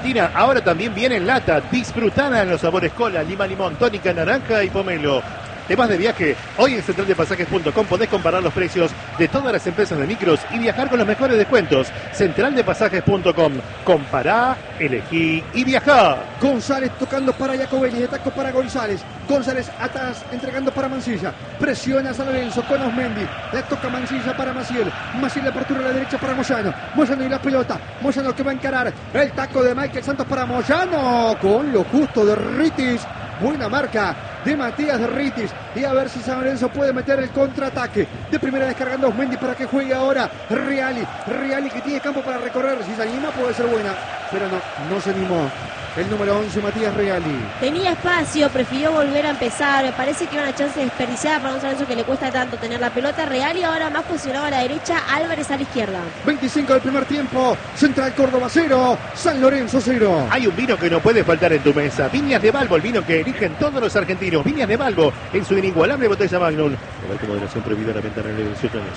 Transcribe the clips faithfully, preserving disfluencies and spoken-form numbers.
Ahora también viene en lata. Disfrutala en los sabores cola, lima, limón, tónica, naranja y pomelo. ¿Te vas de viaje? Hoy en central de pasajes punto com podés comparar los precios de todas las empresas de micros y viajar con los mejores descuentos. central de pasajes punto com. Compará, elegí y viajá. González tocando para Jacobelli, de taco para González. González atrás, entregando para Mancilla. Presiona a San Lorenzo con Osmendi. Le toca Mancilla para Maciel. Maciel la apertura a la derecha para Moyano. Moyano y la pelota. Moyano que va a encarar. El taco de Michael Santos para Moyano. Con lo justo de Ritis. Buena marca de Matías de Ritis. Y a ver si San Lorenzo puede meter el contraataque. De primera descargando Osmendi para que juegue ahora Reali. Reali que tiene campo para recorrer. Si se anima puede ser buena. Pero no, no se animó. El número once, Matías Reali. Tenía espacio, prefirió volver a empezar. Me parece que era una chance desperdiciada para un San Lorenzo que le cuesta tanto tener la pelota. Reali ahora más posicionado a la derecha, Álvarez a la izquierda. veinticinco del primer tiempo. Central Córdoba cero, San Lorenzo cero. Hay un vino que no puede faltar en tu mesa. Viñas de Balbo, el vino que eligen todos los argentinos. Viñas de Balbo, en su inigualable botella Magnum. Con moderación prohibida la venta en el dieciocho años.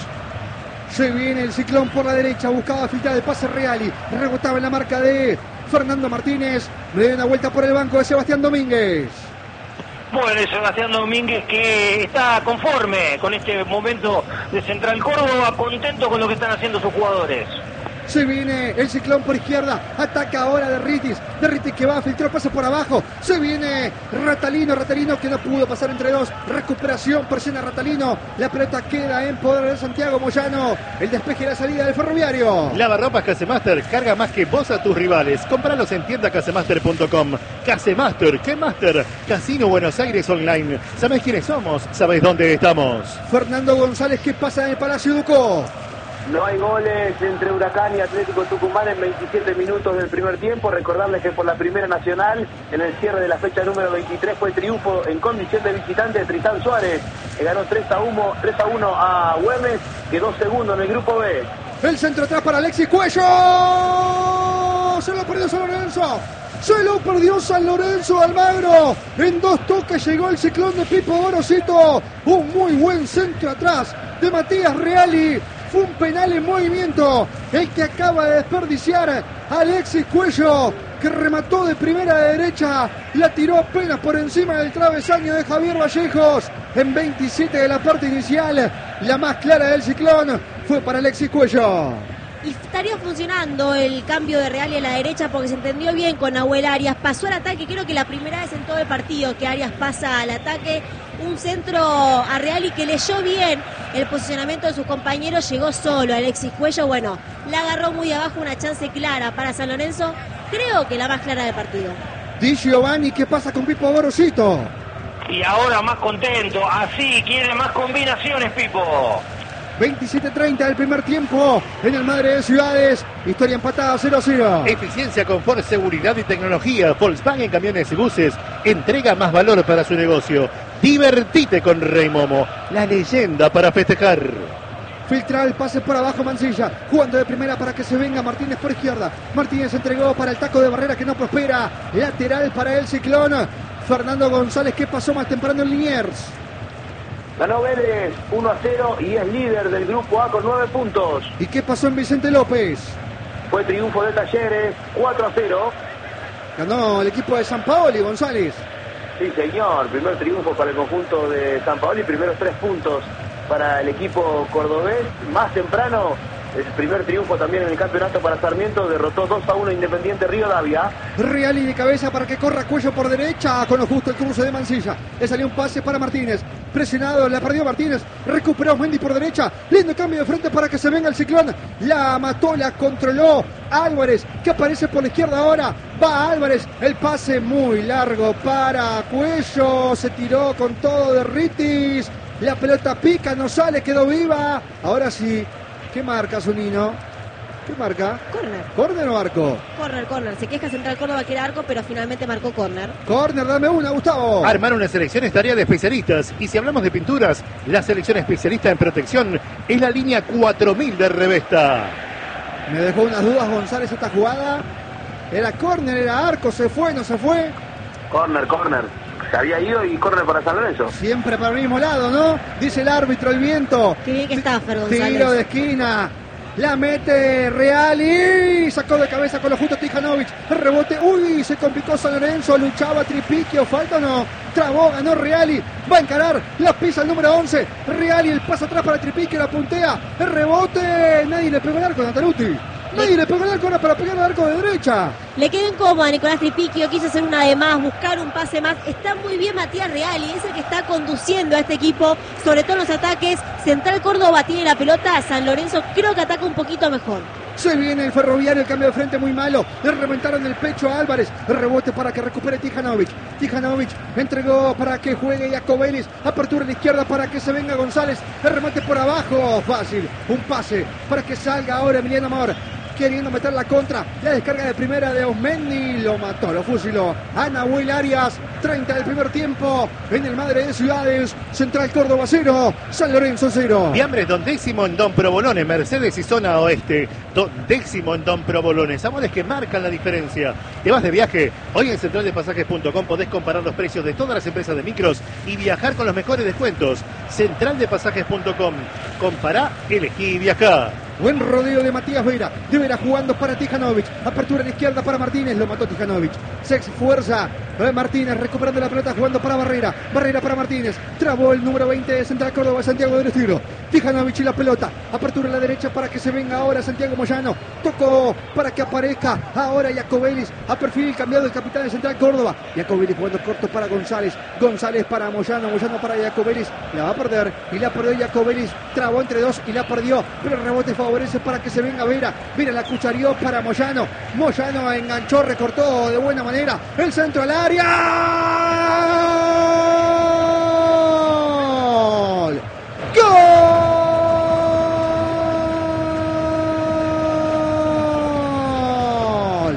Se viene el Ciclón por la derecha, buscaba filtrar el pase Reali. Rebotaba en la marca de Fernando Martínez. Le da una vuelta por el banco de Sebastián Domínguez. Bueno, Sebastián Domínguez que está conforme con este momento de Central Córdoba, contento con lo que están haciendo sus jugadores. Se viene el Ciclón por izquierda. Ataca ahora de Ritis. De Ritis que va a filtrar, pasa por abajo. Se viene Ratalino. Ratalino que no pudo pasar entre dos. Recuperación, presiona Ratalino. La pelota queda en poder de Santiago Moyano. El despeje y la salida del Ferroviario. Lavarropas Casemaster. Carga más que vos a tus rivales. Cómpralos en tienda casemaster punto com. Casemaster. ¿Qué Master? Casino Buenos Aires Online. ¿Sabés quiénes somos? ¿Sabés dónde estamos? Fernando González que pasa en el Palacio Ducó. No hay goles entre Huracán y Atlético Tucumán en veintisiete minutos del primer tiempo. Recordarles que por la Primera Nacional, en el cierre de la fecha número veintitrés, fue triunfo en condición de visitante de Tristán Suárez, que ganó tres a uno a Güemes, quedó segundo en el grupo B. El centro atrás para Alexis Cuello. Se lo perdió San Lorenzo. Se lo perdió San Lorenzo Almagro. En dos toques llegó el Ciclón de Pipo Gorosito. Un muy buen centro atrás de Matías Reali. Fue un penal en movimiento el que acaba de desperdiciar Alexis Cuello, que remató de primera a derecha, la tiró apenas por encima del travesaño de Javier Vallejos. En veintisiete de la parte inicial, la más clara del Ciclón fue para Alexis Cuello. Y estaría funcionando el cambio de Reali a la derecha porque se entendió bien con Nahuel Arias. Pasó al ataque, creo que la primera vez en todo el partido que Arias pasa al ataque. Un centro a Reali que leyó bien el posicionamiento de sus compañeros. Llegó solo Alexis Cuello. Bueno, la agarró muy abajo, una chance clara para San Lorenzo. Creo que la más clara del partido. Di Giovanni, ¿qué pasa con Pipo Gorosito? Y ahora más contento, así quiere más combinaciones, Pipo. veintisiete treinta del primer tiempo en el Madre de Ciudades. Historia empatada cero a cero. Eficiencia, confort, seguridad y tecnología. Volkswagen Camiones y Buses entrega más valor para su negocio. Divertite con Rey Momo, la leyenda para festejar. Filtra el pase por abajo Mancilla, jugando de primera para que se venga Martínez por izquierda. Martínez entregó para el taco de Barrera que no prospera. Lateral para el Ciclón. Fernando González que pasó más temprano en Liniers. Ganó Vélez uno a cero y es líder del grupo A con nueve puntos. ¿Y qué pasó en Vicente López? Fue triunfo de Talleres, cuatro a cero. Ganó el equipo de San Paoli, González. Sí, señor, primer triunfo para el conjunto de San Paoli, primeros tres puntos para el equipo cordobés. Más temprano, el primer triunfo también en el campeonato para Sarmiento, derrotó dos a uno Independiente Río Davia. Reali de cabeza para que corra Cuello por derecha, con lo justo el cruce de Mancilla. Le salió un pase para Martínez, presionado, la perdió Martínez, recuperó Mendy por derecha, lindo cambio de frente para que se venga el Ciclón. La mató, la controló Álvarez, que aparece por la izquierda ahora. Va Álvarez, el pase muy largo para Cuello, se tiró con todo de Ritis. La pelota pica, no sale, quedó viva. Ahora sí. ¿Qué marca, Zunino? ¿Qué marca? Corner. ¿Corner o arco? Corner, corner. Se queja Central Córdoba que era arco, pero finalmente marcó corner. Corner, dame una, Gustavo. Armar una selección es tarea de especialistas. Y si hablamos de pinturas, la selección especialista en protección es la línea cuatro mil de Revesta. Me dejó unas dudas González esta jugada. Era corner, era arco, se fue, no se fue. Corner, corner. Se había ido y corner para San Lorenzo. Siempre para el mismo lado, ¿no? Dice el árbitro, el viento. Qué bien que está, Fer González. Tiro de esquina. La mete Reali. Sacó de cabeza con lo justo Tijanovic. El rebote. Uy, se complicó San Lorenzo. Luchaba Tripiquio. Falta o no. Trabó, ganó Reali. Va a encarar. La pisa el número once. Reali, el pase atrás para Tripiquio. La puntea. El rebote. Nadie le pegó el arco a Nataluti. Nadie le pegó el arco ahora para pegar al arco de derecha. Le quedó incómoda a Nicolás Tripiquio, quiso hacer una de más, buscar un pase más. Está muy bien Matías Reali, es el que está conduciendo a este equipo, sobre todo en los ataques. Central Córdoba tiene la pelota, San Lorenzo creo que ataca un poquito mejor. Se viene el Ferroviario, el cambio de frente muy malo. Le reventaron el pecho a Álvarez. El rebote para que recupere Tijanovic. Tijanovic entregó para que juegue Jacobelis. Apertura en la izquierda para que se venga González. El remate por abajo. Fácil. Un pase para que salga ahora Emiliano Amor. Queriendo meter la contra, la descarga de primera de Osmendi, lo mató, lo fusiló a Nahuel Arias, treinta del primer tiempo, en el Madre de Ciudades, Central Córdoba cero, San Lorenzo cero. Fiambres, don décimo en Don Provolone, Mercedes y zona oeste, don décimo en Don Provolone, amores que marcan la diferencia. Te vas de viaje, hoy en central de pasajes punto com podés comparar los precios de todas las empresas de micros y viajar con los mejores descuentos. central de pasajes punto com, compará, elegí y viajá. Buen rodeo de Matías Vera. De Vera jugando para Tijanovic. Apertura en la izquierda para Martínez. Lo mató Tijanovic. Se esfuerza Martínez recuperando la pelota jugando para Barrera. Barrera para Martínez. Trabó el número veinte de Central Córdoba, Santiago del Estilo. Tijanovic y la pelota. Apertura en la derecha para que se venga ahora Santiago Moyano. Tocó para que aparezca ahora Jacobelis. A perfil cambiado el capitán de Central Córdoba. Jacobelis jugando corto para González. González para Moyano. Moyano para Jacobelis. La va a perder. Y la perdió Jacobelis. Trabó entre dos y la perdió. Pero el rebote favorece para que se venga Vera. Vera la cucharió para Moyano. Moyano enganchó, recortó de buena manera. El centro al área. ¡Gol! ¡Gol!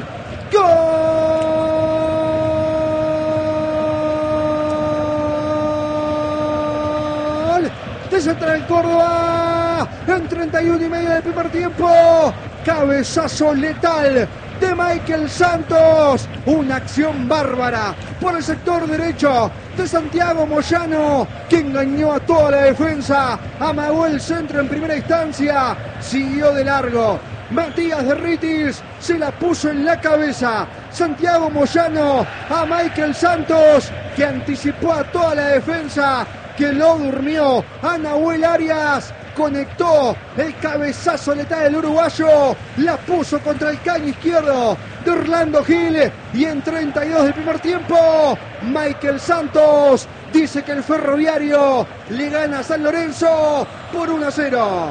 ¡Gol! De Central Córdoba. En treinta y uno y medio del primer tiempo. Cabezazo letal de Michael Santos. Una acción bárbara por el sector derecho de Santiago Moyano, que engañó a toda la defensa. Amagó el centro en primera instancia. Siguió de largo. Matías Derritis se la puso en la cabeza. Santiago Moyano a Michael Santos, que anticipó a toda la defensa, que lo durmió. A Nahuel Arias conectó el cabezazo letal del uruguayo, la puso contra el caño izquierdo de Orlando Gil, y en treinta y dos del primer tiempo Michael Santos dice que el Ferroviario le gana a San Lorenzo por uno a cero.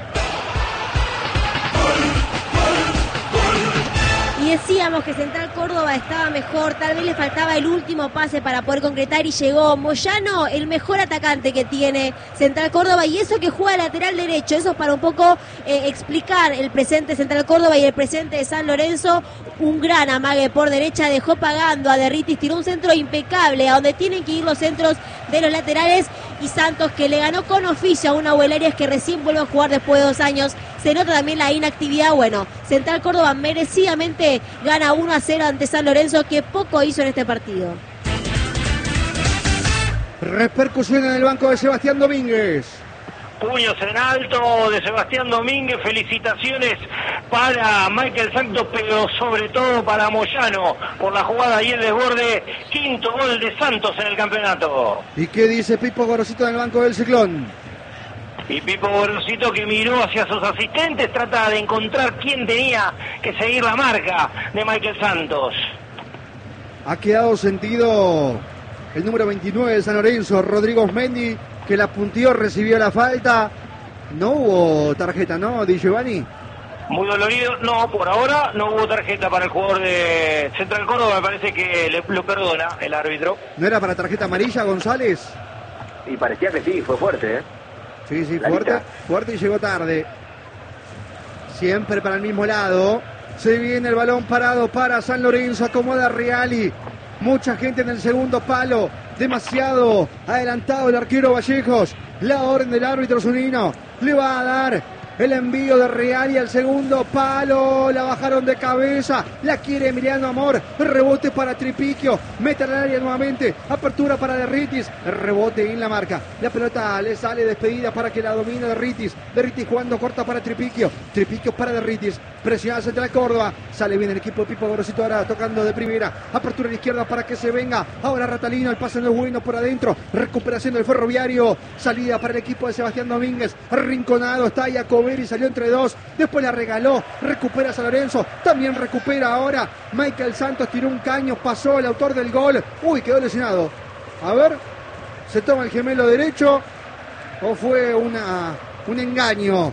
Y decíamos que Central Córdoba estaba mejor, tal vez le faltaba el último pase para poder concretar y llegó Moyano, el mejor atacante que tiene Central Córdoba, y eso que juega lateral derecho, eso es para un poco eh, explicar el presente de Central Córdoba y el presente de San Lorenzo. Un gran amague por derecha, dejó pagando a Derritis, tiró un centro impecable a donde tienen que ir los centros de los laterales, y Santos, que le ganó con oficio a una Nahuel Arias que recién vuelve a jugar después de dos años. Se nota también la inactividad. Bueno, Central Córdoba merecidamente gana uno a cero ante San Lorenzo, que poco hizo en este partido. Repercusión en el banco de Sebastián Domínguez. Puños en alto de Sebastián Domínguez, felicitaciones para Michael Santos, pero sobre todo para Moyano por la jugada y el desborde. Quinto gol de Santos en el campeonato. ¿Y qué dice Pipo Gorosito en el banco del Ciclón? Y Pipo Gorosito, que miró hacia sus asistentes, trata de encontrar quién tenía que seguir la marca de Michael Santos. Ha quedado sentido el número veintinueve de San Lorenzo, Rodrigo Osmendi, que la puntió, recibió la falta. No hubo tarjeta, ¿no, Di Giovanni? Muy dolorido, no, por ahora no hubo tarjeta para el jugador de Central Córdoba, me parece que le, lo perdona el árbitro. ¿No era para tarjeta amarilla, González? Y parecía que sí, fue fuerte, ¿eh? Sí, sí, fuerte, fuerte y llegó tarde. Siempre para el mismo lado. Se viene el balón parado para San Lorenzo, acomoda Reali. Mucha gente en el segundo palo. Demasiado adelantado el arquero Vallejos. La orden del árbitro Zunino le va a dar El envío de Reali al segundo palo. La bajaron de cabeza. La quiere Emiliano Amor. Rebote para Tripiquio. Mete al área nuevamente. Apertura para Derritis. Rebote en la marca. La pelota le sale despedida para que la domine Derritis. Derritis jugando corta para Tripiquio. Tripiquio para Derritis. Presiona central Córdoba. Sale bien el equipo de Pipo Gorosito ahora tocando de primera. Apertura a la izquierda para que se venga. Ahora Ratalino. El pase no es bueno por adentro. Recuperación del Ferroviario. Salida para el equipo de Sebastián Domínguez. Arrinconado está Jacoberi. Salió entre dos. Después la regaló. Recupera San Lorenzo. También recupera ahora Michael Santos. Tiró un caño. Pasó el autor del gol. Uy, quedó lesionado. A ver. Se toma el gemelo derecho. ¿O fue una, un engaño?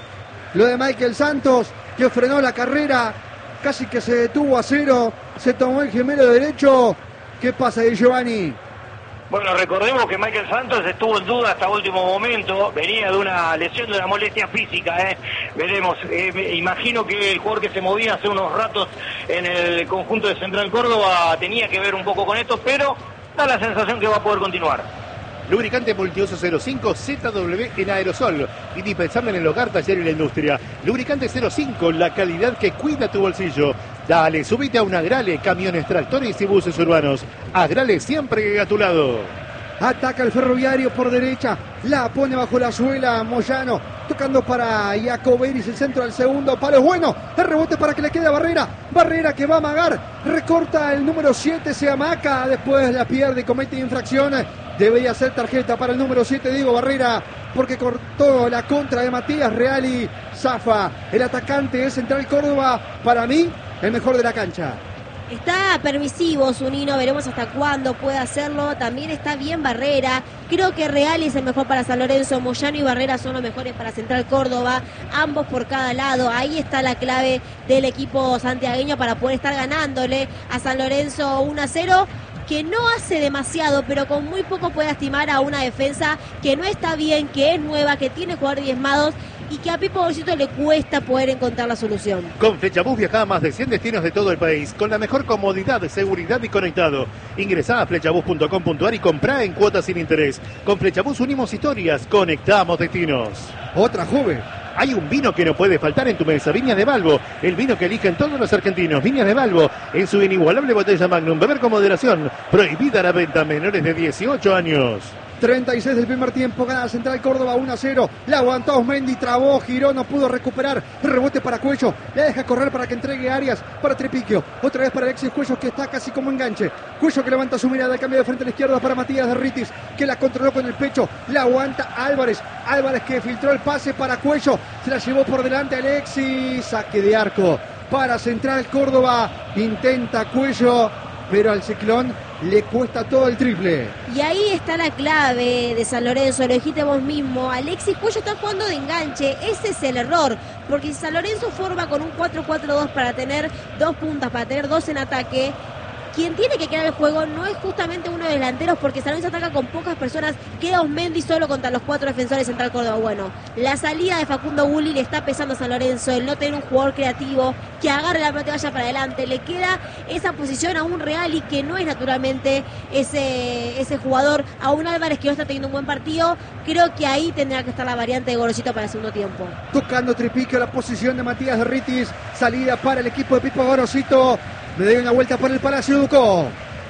Lo de Michael Santos, que frenó la carrera. Casi que se detuvo a cero. Se tomó el gemelo derecho. ¿Qué pasa ahí, Giovanni? Bueno, recordemos que Michael Santos estuvo en duda hasta último momento, venía de una lesión, de una molestia física, ¿eh? Veremos, eh, imagino que el jugador que se movía hace unos ratos en el conjunto de Central Córdoba tenía que ver un poco con esto, pero da la sensación que va a poder continuar. Lubricante multiuso cero cinco Z W en aerosol. Indispensable en el hogar, taller y la industria. Lubricante cero cinco, la calidad que cuida tu bolsillo. Dale, subite a un Agrale, camiones, tractores y buses urbanos. Agrale siempre a tu lado. Ataca el Ferroviario por derecha. La pone bajo la suela Moyano. Tocando para Jacoberis, el centro del segundo palo. Es bueno. El rebote para que le quede a Barrera. Barrera que va a amagar. Recorta el número siete. Se amaca. Después la pierde y comete infracciones. Debería ser tarjeta para el número siete, Diego Barrera, porque cortó la contra de Matías Reali. Zafa. El atacante es Central Córdoba. Para mí, el mejor de la cancha. Está permisivo Zunino, veremos hasta cuándo puede hacerlo. También está bien Barrera. Creo que Reali es el mejor para San Lorenzo. Moyano y Barrera son los mejores para Central Córdoba. Ambos por cada lado. Ahí está la clave del equipo santiagueño para poder estar ganándole a San Lorenzo uno a cero. Que no hace demasiado, pero con muy poco puede estimar a una defensa que no está bien, que es nueva, que tiene jugadores diezmados y que a Pipo Gorosito le cuesta poder encontrar la solución. Con Flechabús viaja a más de cien destinos de todo el país, con la mejor comodidad, seguridad y conectado. Ingresá a flechabús punto com punto ar y comprá en cuotas sin interés. Con Flechabús unimos historias, conectamos destinos. Otra joven. Hay un vino que no puede faltar en tu mesa, Viñas de Balbo, el vino que eligen todos los argentinos. Viñas de Balbo, en su inigualable botella Magnum, beber con moderación, prohibida la venta a menores de dieciocho años. treinta y seis del primer tiempo, gana Central Córdoba uno a cero. La aguantó Osmendi, trabó, giró, no pudo recuperar. Rebote para Cuello, la deja correr para que entregue Arias para Tripiquio. Otra vez para Alexis Cuello, que está casi como enganche. Cuello que levanta su mirada, cambio de frente a la izquierda para Matías Derritis, que la controló con el pecho. La aguanta Álvarez. Álvarez que filtró el pase para Cuello. Se la llevó por delante Alexis. Saque de arco para Central Córdoba. Intenta Cuello, pero al Ciclón le cuesta todo el triple. Y ahí está la clave de San Lorenzo, lo dijiste vos mismo. Alexis Cuello está jugando de enganche, ese es el error. Porque si San Lorenzo forma con un cuatro cuatro dos para tener dos puntas, para tener dos en ataque, quien tiene que crear el juego no es justamente uno de los delanteros, porque San Lorenzo ataca con pocas personas. Queda Osmendi solo contra los cuatro defensores de Central Córdoba. Bueno, la salida de Facundo Bulli le está pesando a San Lorenzo, el no tener un jugador creativo que agarre la pelota y vaya para adelante. Le queda esa posición a un Reali que no es naturalmente ese, ese jugador, a un Álvarez que no está teniendo un buen partido. Creo que ahí tendrá que estar la variante de Gorosito para el segundo tiempo. Tocando Tripiquio, la posición de Matías Derritis. Salida para el equipo de Pipo Gorosito. Me doy una vuelta por el Palacio Ducó.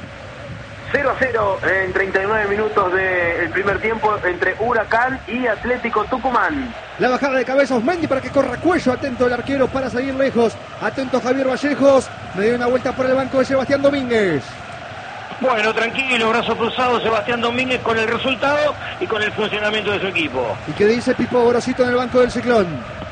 cero a cero en treinta y nueve minutos del primer tiempo entre Huracán y Atlético Tucumán. La bajada de cabeza Osmendi para que corra Cuello. Atento el arquero para salir lejos. Atento Javier Vallejos. Me doy una vuelta por el banco de Sebastián Domínguez. Bueno, tranquilo, brazo cruzado Sebastián Domínguez con el resultado y con el funcionamiento de su equipo. ¿Y qué dice Pipo Gorosito en el banco del Ciclón?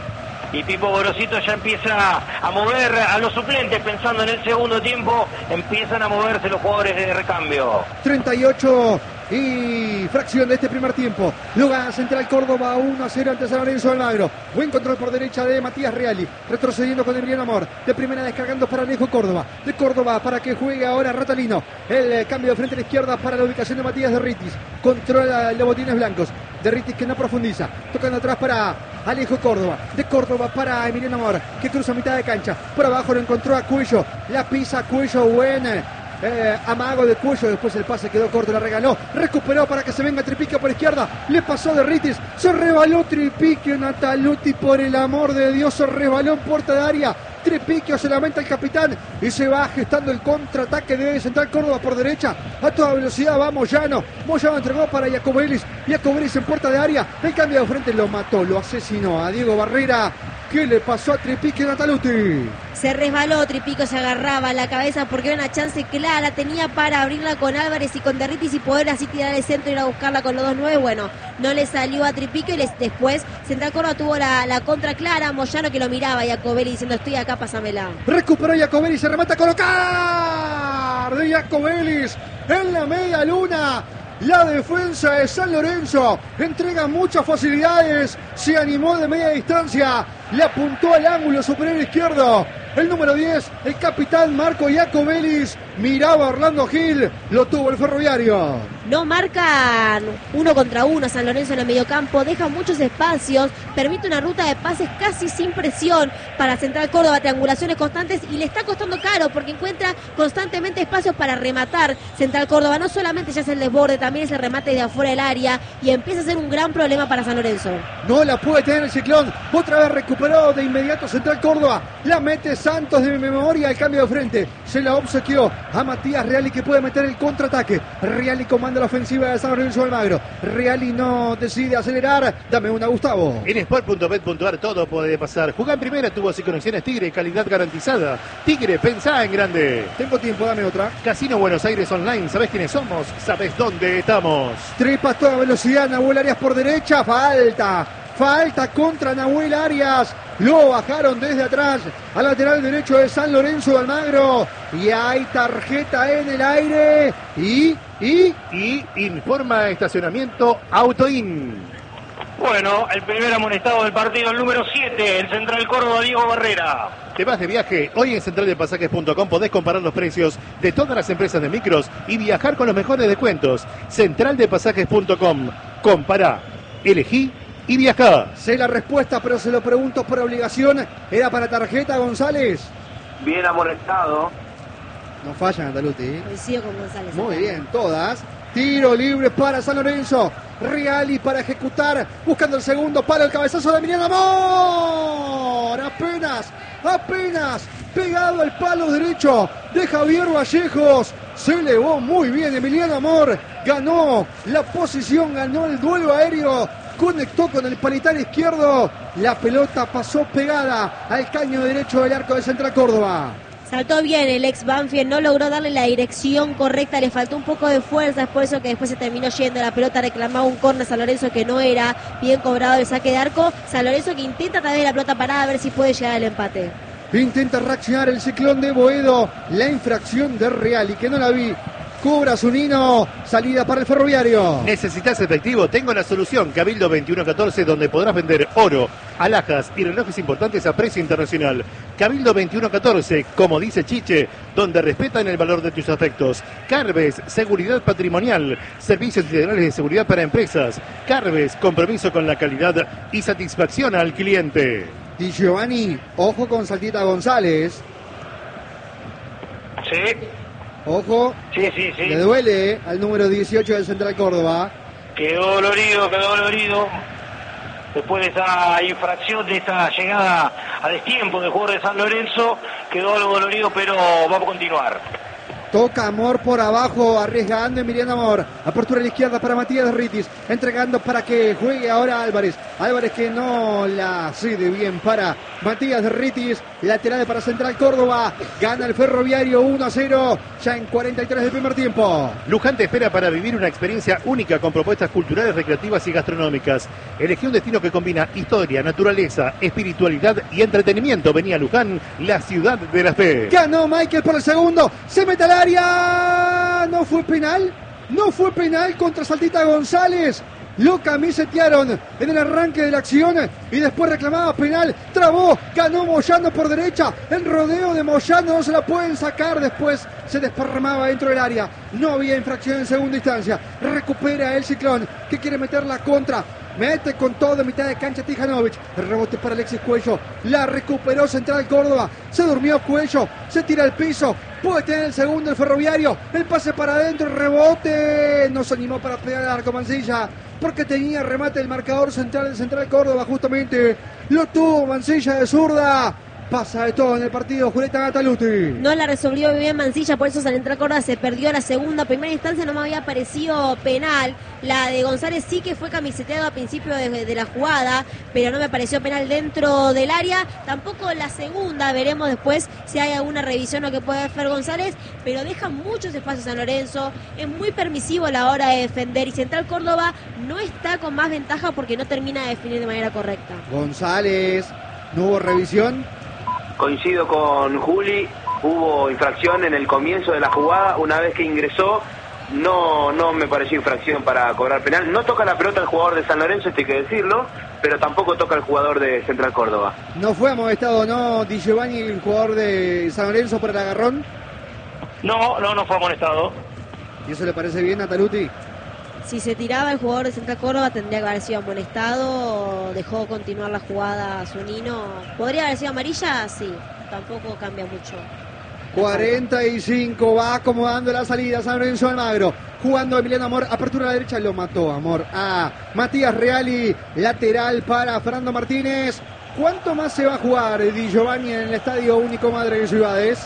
Y Pipo Gorosito ya empieza a mover a los suplentes, pensando en el segundo tiempo, empiezan a moverse los jugadores de recambio. treinta y ocho y fracción de este primer tiempo. Lo gana Central Córdoba uno a cero ante San Lorenzo Almagro. Buen control por derecha de Matías Reali, retrocediendo con Emiliano Amor. De primera descargando para Alejo Córdoba. De Córdoba para que juegue ahora Ratalino. El eh, cambio de frente a la izquierda para la ubicación de Matías Derritis. Controla los botines blancos. Derritis que no profundiza. Tocando atrás para Alejo Córdoba. De Córdoba para Emiliano Amor, que cruza mitad de cancha. Por abajo lo encontró a Cuello. La pisa Cuello. Buen eh, amago de cuello, después el pase quedó corto, la regaló, recuperó para que se venga Tripiquio por izquierda, le pasó de Ritis, se rebaló Tripiquio, Nataluti, por el amor de Dios, se rebaló en puerta de área. Tripiquio se lamenta el capitán y se va gestando el contraataque de Central Córdoba por derecha. A toda velocidad va Moyano. Moyano entregó para Jacobelis. Jacobelis en puerta de área. El cambio de frente lo mató, lo asesinó a Diego Barrera. ¿Qué le pasó a Tripiquio Nataluti? Se resbaló, Tripiquio se agarraba a la cabeza porque era una chance clara, tenía para abrirla con Álvarez y con Derritis y poder así tirar el centro y ir a buscarla con los dos nueve. Bueno, no le salió a Tripiquio y les, después Central Córdoba tuvo la, la contra clara, Moyano que lo miraba y Jacobelli diciendo estoy acá, pásamela. Recuperó Jacobelli, se remata a colocar de Jacobelli en la media luna. La defensa de San Lorenzo entrega muchas facilidades, se animó de media distancia, le apuntó al ángulo superior izquierdo. El número diez, el capitán Marco Jacobelis, miraba a Orlando Gil, lo tuvo el Ferroviario. No marcan uno contra uno San Lorenzo en el mediocampo, deja muchos espacios, permite una ruta de pases casi sin presión para Central Córdoba, triangulaciones constantes y le está costando caro porque encuentra constantemente espacios para rematar Central Córdoba. No solamente ya es el desborde, también es el remate de afuera del área y empieza a ser un gran problema para San Lorenzo. No la puede tener el Ciclón, otra vez recuperó de inmediato Central Córdoba, la mete Santos de memoria al cambio de frente, se la obsequió a Matías Reali que puede meter el contraataque. Reali comanda la ofensiva de San Lorenzo de Almagro. Reali no decide acelerar. Dame una, Gustavo. En sport punto bet punto ar todo puede pasar. Jugá en primera, tuvo y conexiones Tigre, calidad garantizada. Tigre, pensá en grande. Tengo tiempo, dame otra. Casino Buenos Aires Online, ¿sabés quiénes somos? ¿Sabés dónde estamos? Tripas toda velocidad, Nahuel Arias por derecha, falta. Falta contra Nahuel Arias. Lo bajaron desde atrás al lateral derecho de San Lorenzo de Almagro. Y hay tarjeta en el aire. Y, y, y informa estacionamiento Autoin. Bueno, el primer amonestado del partido, el número siete, el Central Córdoba, Diego Barrera. Te vas de viaje. Hoy en central de pasajes punto com podés comparar los precios de todas las empresas de micros y viajar con los mejores descuentos. central de pasajes punto com. Compará, elegí y viajá. Sé la respuesta, pero se lo pregunto por obligación. ¿Era para tarjeta, González? Bien amonestado. No falla, Nataluti. Coincido con González. Muy bien, todas. Tiro libre para San Lorenzo. Reali para ejecutar. Buscando el segundo palo. El cabezazo de Emiliano Amor. Apenas, apenas pegado al palo derecho de Javier Vallejos. Se elevó muy bien Emiliano Amor. Ganó la posición, ganó el duelo aéreo. Conectó con el palitar izquierdo. La pelota pasó pegada al caño derecho del arco de Central Córdoba. Saltó bien el ex Banfield, no logró darle la dirección correcta, le faltó un poco de fuerza, es por eso que después se terminó yendo la pelota, reclamaba un córner San Lorenzo que no era bien cobrado el saque de arco. San Lorenzo que intenta a través de la pelota parada a ver si puede llegar al empate. Intenta reaccionar el Ciclón de Boedo, la infracción de Reali que no la vi. Cobra Zunino, salida para el Ferroviario. ¿Necesitas efectivo? Tengo la solución. Cabildo veintiuno catorce, donde podrás vender oro, alhajas y relojes importantes a precio internacional. Cabildo veintiuno catorce, como dice Chiche, donde respetan el valor de tus afectos. Carves, seguridad patrimonial, servicios integrales de seguridad para empresas. Carves, compromiso con la calidad y satisfacción al cliente. Di Giovanni, ojo con Saltita González. Sí. Ojo, sí, sí, sí. Le duele eh, al número dieciocho del Central Córdoba. Quedó dolorido, quedó dolorido. Después de esa infracción, de esa llegada a destiempo del jugador de San Lorenzo, quedó algo dolorido, pero vamos a continuar. Toca Amor por abajo, arriesgando Emiliano Amor. Apertura a la izquierda para Matías Derritis. Entregando para que juegue ahora Álvarez. Álvarez que no la cede bien para Matías Derritis. Lateral para Central Córdoba. Gana el Ferroviario uno a cero. Ya en cuarenta y tres del primer tiempo. Luján te espera para vivir una experiencia única con propuestas culturales, recreativas y gastronómicas. Elegí un destino que combina historia, naturaleza, espiritualidad y entretenimiento. Vení a Luján, la ciudad de la fe. Ganó Michael por el segundo. Se mete al área. No fue penal. No fue penal contra Saltita González. Lo camisetearon en el arranque de la acción y después reclamaba penal. Trabó, ganó Moyano por derecha. El rodeo de Moyano no se la pueden sacar. Después se desparramaba dentro del área. No había infracción en segunda instancia. Recupera el Ciclón que quiere meter la contra. Mete con todo de mitad de cancha Tijanovic. El rebote para Alexis Cuello. La recuperó Central Córdoba. Se durmió Cuello. Se tira al piso. Puede tener el segundo el Ferroviario. El pase para adentro. El rebote. No se animó para pegar al arco Mancilla, porque tenía remate el marcador central de Central Córdoba. Justamente lo tuvo Mancilla de zurda. Pasa de todo en el partido Julieta Gataluti. No la resolvió bien Mancilla, por eso Central Córdoba se perdió la segunda. Primera instancia no me había parecido penal. La de González sí que fue camiseteado a principio de, de la jugada, pero no me pareció penal dentro del área. Tampoco la segunda, veremos después si hay alguna revisión o que puede hacer González, pero deja muchos espacios a San Lorenzo. Es muy permisivo a la hora de defender y Central Córdoba no está con más ventaja porque no termina de definir de manera correcta. González, no hubo revisión. Coincido con Juli, hubo infracción en el comienzo de la jugada, una vez que ingresó, no no me pareció infracción para cobrar penal. No toca la pelota el jugador de San Lorenzo, esto hay que decirlo, pero tampoco toca el jugador de Central Córdoba. ¿No fue amonestado, no, Di Giovanni, el jugador de San Lorenzo, por el agarrón? No, no, no fue amonestado. ¿Y eso le parece bien a Taluti? Si se tiraba el jugador de Central Córdoba tendría que haber sido amonestado. Dejó continuar la jugada Zunino. ¿Podría haber sido amarilla? Sí, tampoco cambia mucho. cuarenta y cinco, va acomodando la salida San Lorenzo Almagro, jugando Emiliano Amor, apertura a la derecha, lo mató Amor a Matías Reali, lateral para Fernando Martínez. ¿Cuánto más se va a jugar Di Giovanni en el Estadio Único Madre de Ciudades?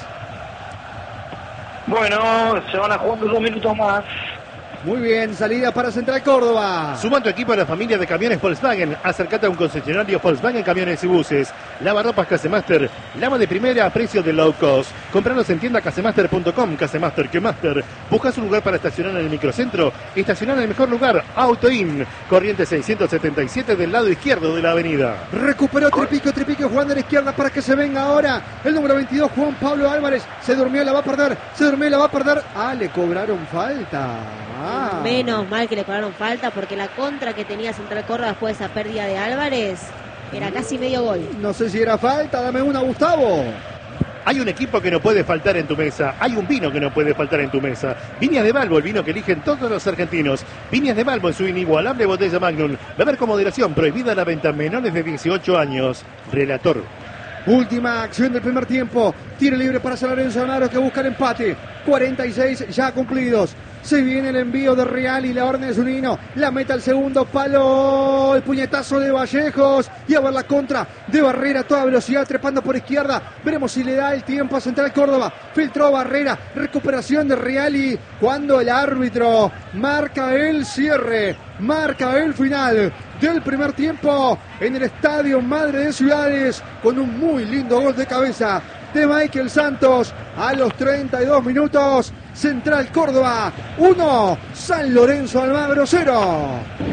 Bueno, se van a jugar dos minutos más. Muy bien, salida para Central Córdoba. Suma tu equipo a la familia de camiones Volkswagen. Acércate a un concesionario Volkswagen Camiones y Buses. Lavarropas Casemaster. Lava de primera a precio de low cost. Compranos en tienda casemaster punto com. Casemaster que Master. ¿Buscas un lugar para estacionar en el microcentro? Estacionar en el mejor lugar. AutoIn. Corriente seiscientos setenta y siete del lado izquierdo de la avenida. Recuperó Tripico, Tripico jugando a la izquierda para que se venga ahora el número veintidós, Juan Pablo Álvarez. Se durmió, la va a perder. Se durmió, la va a perder. Ah, le cobraron falta. Ah. Menos mal que le cobraron falta, porque la contra que tenía Central Córdoba después de esa pérdida de Álvarez era casi medio gol. No sé si era falta, dame una, Gustavo. Hay un equipo que no puede faltar en tu mesa. Hay un vino que no puede faltar en tu mesa. Viñas de Balbo, el vino que eligen todos los argentinos. Viñas de Balbo en su inigualable botella Magnum. Beber con moderación, prohibida la venta a menores de dieciocho años. Relator. Última acción del primer tiempo. Tiro libre para San Lorenzo Almagro, que busca el empate. cuarenta y seis ya cumplidos. Se viene el envío de Real y la orden de Zunino. La meta al segundo palo. El puñetazo de Vallejos. Y a ver la contra de Barrera a toda velocidad, trepando por izquierda. Veremos si le da el tiempo a Central Córdoba. Filtró Barrera. Recuperación de Reali. Cuando el árbitro marca el cierre. Marca el final del primer tiempo en el Estadio Madre de Ciudades. Con un muy lindo gol de cabeza de Michael Santos a los treinta y dos minutos. Central Córdoba uno, San Lorenzo Almagro cero.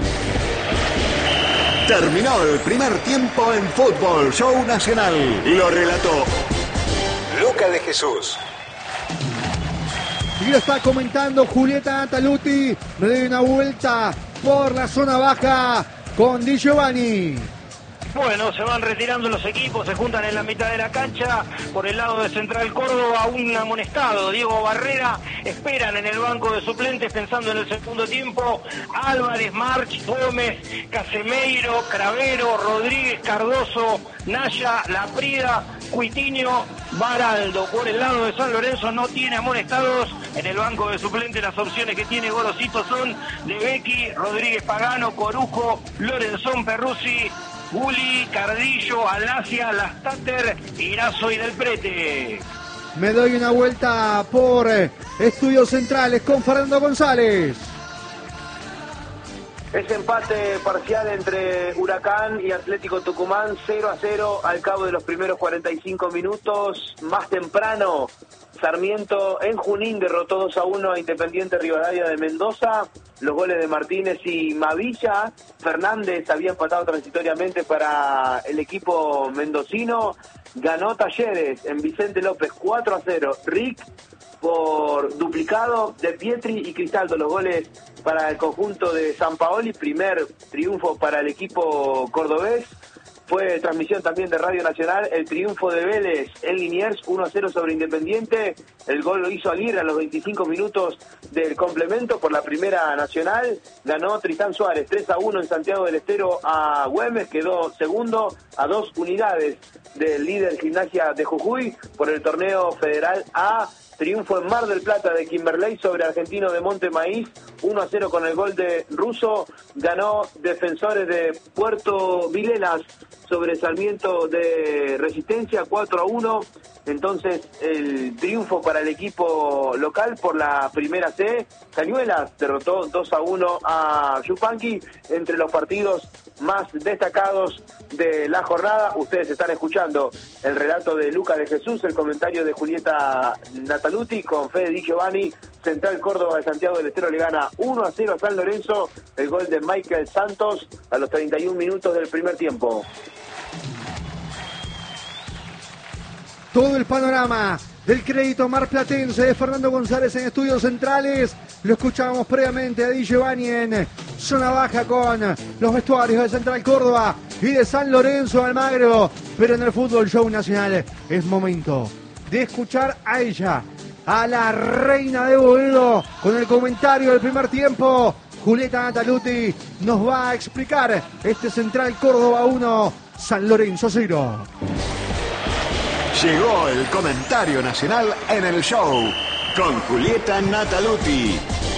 Terminó el primer tiempo en Fútbol Show Nacional. Lo relató Luca de Jesús. Y lo está comentando Julieta Taluti. Me doy una vuelta por la zona baja con Di Giovanni. Bueno, se van retirando los equipos, se juntan en la mitad de la cancha. Por el lado de Central Córdoba, un amonestado, Diego Barrera. Esperan en el banco de suplentes pensando en el segundo tiempo. Álvarez, March, Gómez, Casemeiro, Cravero, Rodríguez, Cardoso, Naya, Laprida, Cuitiño, Baraldo. Por el lado de San Lorenzo no tiene amonestados. En el banco de suplentes las opciones que tiene Gorosito son de Becky, Rodríguez Pagano, Corujo, Lorenzón Perruzzi, Guli, Cardillo, Alasia, Lastater, Irazo y Del Prete. Me doy una vuelta por Estudios Centrales con Fernando González. Es empate parcial entre Huracán y Atlético Tucumán, cero a cero al cabo de los primeros cuarenta y cinco minutos. Más temprano, Sarmiento en Junín derrotó dos a uno a Independiente Rivadavia de Mendoza. Los goles de Martínez y Mavilla. Fernández había empatado transitoriamente para el equipo mendocino. Ganó Talleres en Vicente López cuatro a cero. Rick por duplicado de Pietri y Cristaldo. Los goles para el conjunto de San Paoli. Primer triunfo para el equipo cordobés. fue transmisión también de Radio Nacional, el triunfo de Vélez en Liniers, uno a cero sobre Independiente. El gol lo hizo Aguirre a los veinticinco minutos del complemento por la Primera Nacional. Ganó Tristán Suárez tres a uno en Santiago del Estero a Güemes, quedó segundo a dos unidades del líder Gimnasia de Jujuy por el torneo federal A. Triunfo en Mar del Plata de Kimberley sobre Argentino de Monte Maíz, uno a cero con el gol de Russo. Ganó Defensores de Puerto Vilelas sobre Sarmiento de Resistencia, cuatro a uno. Entonces, el triunfo para el equipo local por la Primera C. Cañuelas derrotó dos a uno a Yupanqui. Entre los partidos más destacados de la jornada, ustedes están escuchando el relato de Luca de Jesús, el comentario de Julieta Nataluti con Fede Di Giovanni. Central Córdoba de Santiago del Estero le gana uno a cero a San Lorenzo. El gol de Michael Santos a los treinta y un minutos del primer tiempo. Todo el panorama del crédito marplatense de Fernando González en Estudios Centrales. Lo escuchábamos previamente a Di Giovanni en zona baja con los vestuarios de Central Córdoba y de San Lorenzo Almagro. Pero en el Fútbol Show Nacional es momento de escuchar a ella, a la reina de Boedo, con el comentario del primer tiempo. Julieta Nataluti nos va a explicar este Central Córdoba uno, San Lorenzo cero. Llegó el comentario nacional en el show con Julieta Nataluti.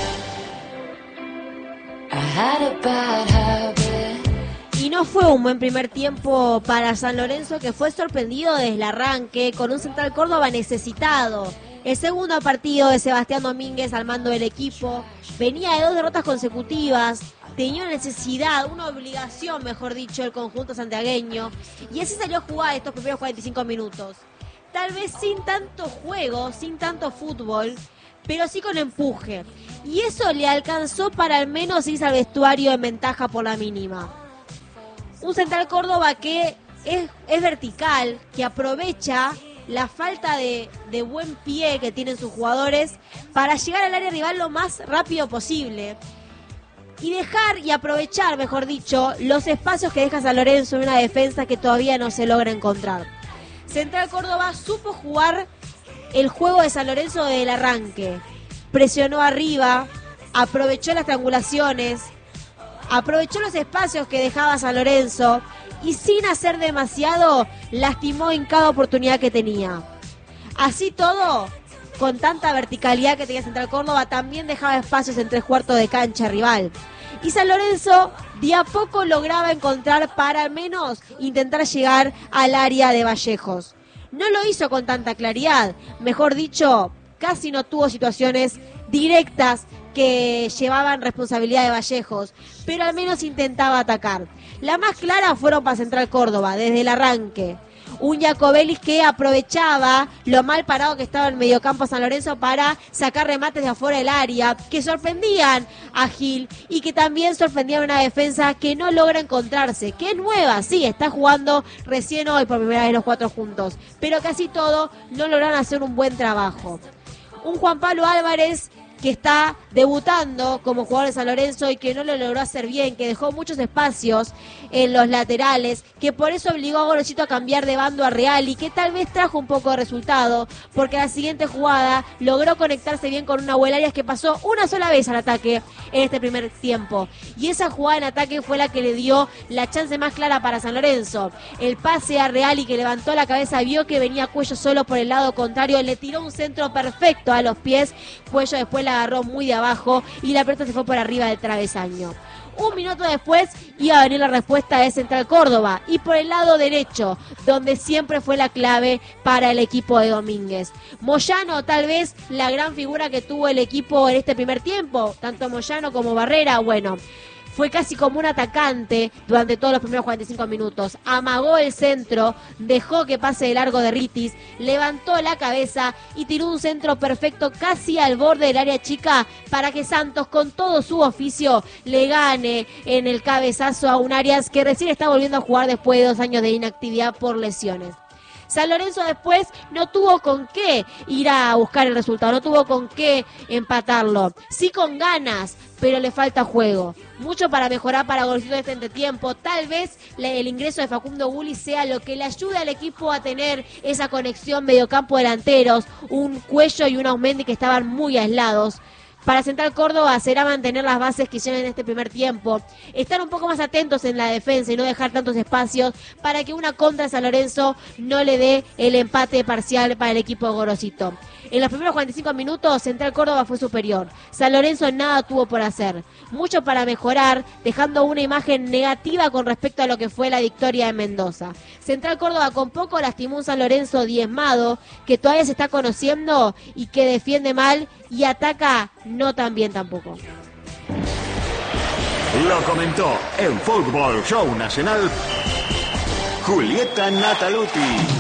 Y no fue un buen primer tiempo para San Lorenzo, que fue sorprendido desde el arranque con un Central Córdoba necesitado. El segundo partido de Sebastián Domínguez al mando del equipo venía de dos derrotas consecutivas. Tenía una necesidad, una obligación, mejor dicho, el conjunto santiagueño. Y así salió a jugar estos primeros cuarenta y cinco minutos. Tal vez sin tanto juego, sin tanto fútbol, pero sí con empuje. Y eso le alcanzó para al menos irse al vestuario en ventaja por la mínima. Un Central Córdoba que es, es vertical, que aprovecha la falta de, de buen pie que tienen sus jugadores para llegar al área rival lo más rápido posible. Y dejar y aprovechar, mejor dicho, los espacios que deja San Lorenzo en una defensa que todavía no se logra encontrar. Central Córdoba supo jugar el juego de San Lorenzo desde el arranque. Presionó arriba, aprovechó las triangulaciones, aprovechó los espacios que dejaba San Lorenzo y sin hacer demasiado, lastimó en cada oportunidad que tenía. Así todo, con tanta verticalidad que tenía Central Córdoba, también dejaba espacios en tres cuartos de cancha rival. Y San Lorenzo de a poco lograba encontrar para al menos intentar llegar al área de Vallejos. No lo hizo con tanta claridad, mejor dicho, casi no tuvo situaciones directas que llevaban responsabilidad de Vallejos, pero al menos intentaba atacar. Las más claras fueron para Central Córdoba, desde el arranque. Un Jacobelis que aprovechaba lo mal parado que estaba en mediocampo San Lorenzo para sacar remates de afuera del área, que sorprendían a Gil y que también sorprendían a una defensa que no logra encontrarse, que es nueva, sí, está jugando recién hoy por primera vez los cuatro juntos, pero casi todo no lograron hacer un buen trabajo. Un Juan Pablo Álvarez que está debutando como jugador de San Lorenzo y que no lo logró hacer bien, que dejó muchos espacios en los laterales, que por eso obligó a Gorosito a cambiar de bando a Real y que tal vez trajo un poco de resultado, porque la siguiente jugada logró conectarse bien con una Arias que pasó una sola vez al ataque en este primer tiempo. Y esa jugada en ataque fue la que le dio la chance más clara para San Lorenzo. El pase a Real y que levantó la cabeza, vio que venía Cuello solo por el lado contrario, le tiró un centro perfecto a los pies, Cuello después la agarró muy de abajo y la pelota se fue por arriba del travesaño. Un minuto después iba a venir la respuesta de Central Córdoba y por el lado derecho, donde siempre fue la clave para el equipo de Domínguez. Moyano, tal vez la gran figura que tuvo el equipo en este primer tiempo, tanto Moyano como Barrera, bueno, fue casi como un atacante durante todos los primeros cuarenta y cinco minutos. Amagó el centro, dejó que pase de largo de Ritis, levantó la cabeza y tiró un centro perfecto casi al borde del área chica para que Santos, con todo su oficio, le gane en el cabezazo a un Arias que recién está volviendo a jugar después de dos años de inactividad por lesiones. San Lorenzo después no tuvo con qué ir a buscar el resultado, no tuvo con qué empatarlo. Sí con ganas, pero le falta juego. Mucho para mejorar para Gorosito de este entretiempo. Tal vez el ingreso de Facundo Bulli sea lo que le ayude al equipo a tener esa conexión mediocampo delanteros, un Cuello y un Aumendi que estaban muy aislados. Para Central Córdoba será mantener las bases que lleven en este primer tiempo, estar un poco más atentos en la defensa y no dejar tantos espacios para que una contra de San Lorenzo no le dé el empate parcial para el equipo de Gorosito. En los primeros cuarenta y cinco minutos, Central Córdoba fue superior. San Lorenzo nada tuvo por hacer. Mucho para mejorar, dejando una imagen negativa con respecto a lo que fue la victoria de Mendoza. Central Córdoba con poco lastimó un San Lorenzo diezmado, que todavía se está conociendo y que defiende mal y ataca no tan bien tampoco. Lo comentó en Fútbol Show Nacional Julieta Nataluti.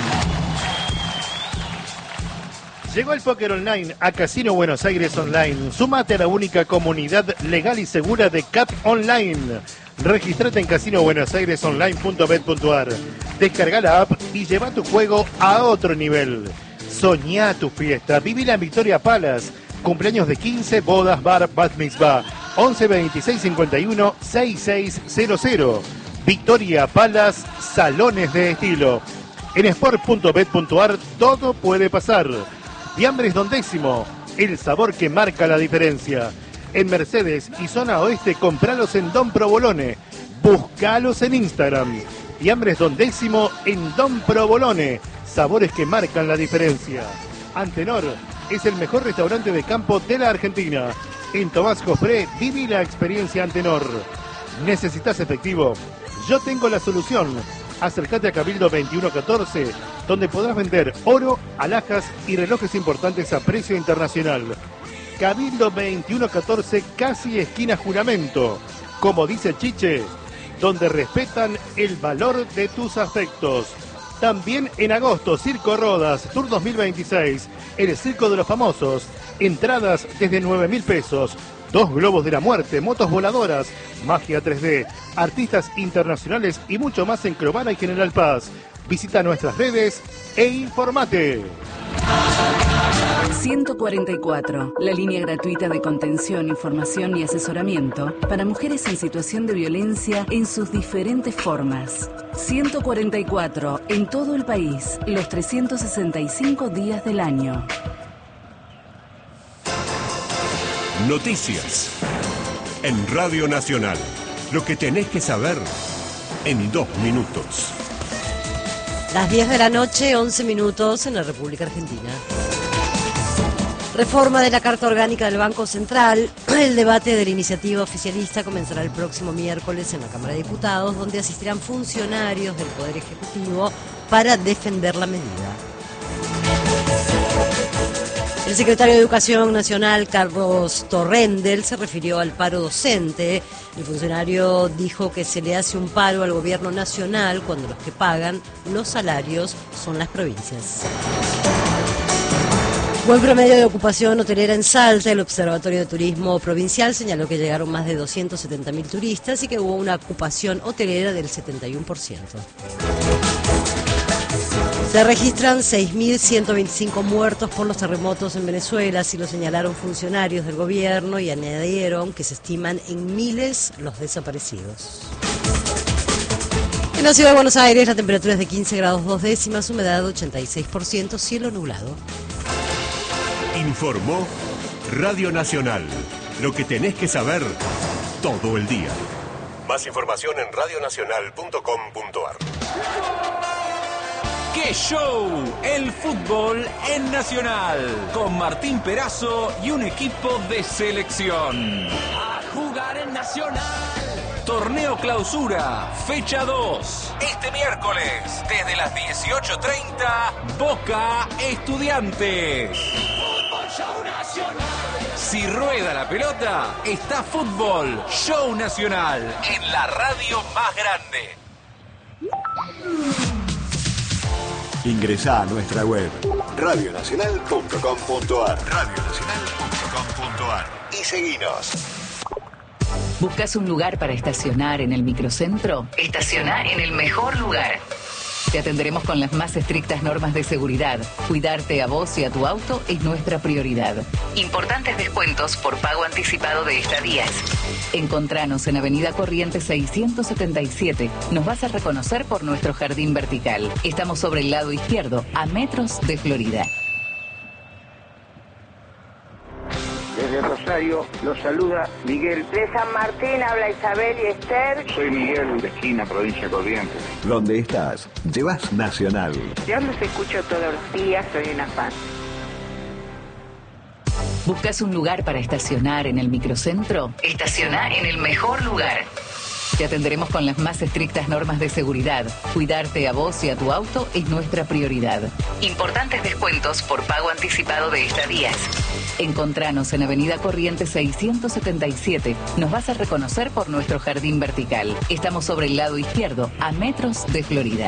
Llegó el póker online a Casino Buenos Aires Online. Súmate a la única comunidad legal y segura de C A P Online. Regístrate en casino buenos aires online punto bet punto ar. Descarga la app y lleva tu juego a otro nivel. Soñá tu fiesta. Vivila en Victoria Palace. Cumpleaños de quince, bodas, bar, bat mitzvah. once veintiséis cincuenta y uno sesenta y seis cero cero. Victoria Palace, salones de estilo. En sport punto bet punto ar todo puede pasar. Fiambres Don Décimo, el sabor que marca la diferencia. En Mercedes y zona oeste, compralos en Don Provolone. Buscalos en Instagram. Fiambres Don Décimo en Don Provolone. Sabores que marcan la diferencia. Antenor es el mejor restaurante de campo de la Argentina. En Tomás Jofré, viví la experiencia Antenor. ¿Necesitas efectivo? Yo tengo la solución. Acércate a Cabildo veintiuno catorce, donde podrás vender oro, alhajas y relojes importantes a precio internacional. Cabildo veintiuno catorce, casi esquina Juramento. Como dice Chiche, donde respetan el valor de tus afectos. También en agosto, Circo Rodas, Tour dos mil veintiséis, el Circo de los Famosos. Entradas desde nueve mil pesos. Dos globos de la muerte, motos voladoras, magia tres D, artistas internacionales y mucho más en Cromana y General Paz. Visita nuestras redes e informate. ciento cuarenta y cuatro, la línea gratuita de contención, información y asesoramiento para mujeres en situación de violencia en sus diferentes formas. ciento cuarenta y cuatro, en todo el país, los trescientos sesenta y cinco días del año. Noticias en Radio Nacional. Lo que tenés que saber en dos minutos. Las diez de la noche, once minutos en la República Argentina. Reforma de la Carta Orgánica del Banco Central. El debate de la iniciativa oficialista comenzará el próximo miércoles en la Cámara de Diputados, donde asistirán funcionarios del Poder Ejecutivo para defender la medida. El secretario de Educación Nacional, Carlos Torrendel, se refirió al paro docente. El funcionario dijo que se le hace un paro al gobierno nacional cuando los que pagan los salarios son las provincias. Buen promedio de ocupación hotelera en Salta. El Observatorio de Turismo Provincial señaló que llegaron más de doscientos setenta mil turistas y que hubo una ocupación hotelera del setenta y uno por ciento. Se registran seis mil ciento veinticinco muertos por los terremotos en Venezuela, así lo señalaron funcionarios del gobierno y añadieron que se estiman en miles los desaparecidos. En la ciudad de Buenos Aires la temperatura es de quince grados dos décimas, humedad ochenta y seis por ciento, cielo nublado. Informó Radio Nacional. Lo que tenés que saber todo el día. Más información en radio nacional punto com punto ar. ¡Qué show! El fútbol en Nacional. Con Martín Perazo y un equipo de selección. A jugar en Nacional. Torneo Clausura, fecha dos. Este miércoles, desde las dieciocho treinta, Boca Estudiantes. Fútbol Show Nacional. Si rueda la pelota, está Fútbol Show Nacional en la radio más grande. Ingresá a nuestra web radio nacional punto com punto ar radio nacional punto com punto ar y seguinos. ¿Buscas un lugar para estacionar en el microcentro? Estaciona en el mejor lugar. Te atenderemos con las más estrictas normas de seguridad. Cuidarte a vos y a tu auto es nuestra prioridad. Importantes descuentos por pago anticipado de estadías. Encontranos en Avenida Corrientes seiscientos setenta y siete. Nos vas a reconocer por nuestro jardín vertical. Estamos sobre el lado izquierdo, a metros de Florida. Desde Rosario los saluda Miguel. De San Martín habla Isabel y Esther. Soy Miguel, de Esquina, provincia de Corrientes. Donde estás, llevas Nacional. Yo los escucho todos los días, soy una fan. ¿Buscas un lugar para estacionar en el microcentro? Estaciona en el mejor lugar. Te atenderemos con las más estrictas normas de seguridad. Cuidarte a vos y a tu auto es nuestra prioridad. Importantes descuentos por pago anticipado de estadías. Encontranos en Avenida Corrientes seiscientos setenta y siete. Nos vas a reconocer por nuestro jardín vertical. Estamos sobre el lado izquierdo, a metros de Florida.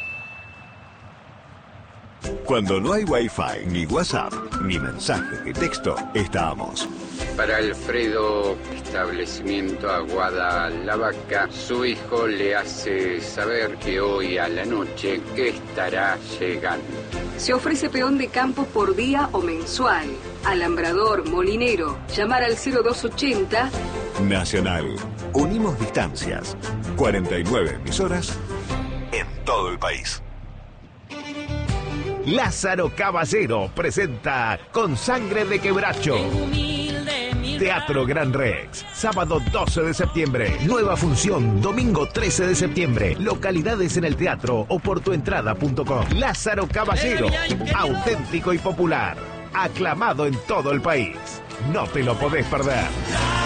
Cuando no hay Wi-Fi, ni WhatsApp, ni mensaje de texto, estamos. Para Alfredo, establecimiento Aguada La Vaca, su hijo le hace saber que hoy a la noche estará llegando. Se ofrece peón de campo por día o mensual. Alambrador, molinero, llamar al cero dos ochenta. Nacional. Unimos distancias. cuarenta y nueve emisoras en todo el país. Lázaro Caballero presenta Con Sangre de Quebracho. Teatro Gran Rex, sábado doce de septiembre. Nueva función, domingo trece de septiembre. Localidades en el teatro o por tuentrada punto com. Lázaro Caballero, auténtico y popular. Aclamado en todo el país. No te lo podés perder.